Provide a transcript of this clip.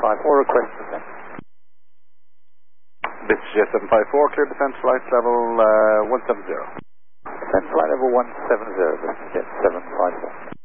754, request descent. This is Jet 754, clear descent flight level 170. Descent flight level 170, this is Jet 754.